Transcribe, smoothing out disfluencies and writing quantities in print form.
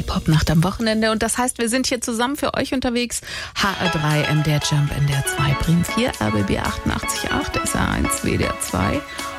Hip-Hop-Nacht am Wochenende. Und das heißt, wir sind hier zusammen für euch unterwegs. HR3, MDR Jump, NDR 2, Bremen 4, RBB 88.8, SR1, WDR 2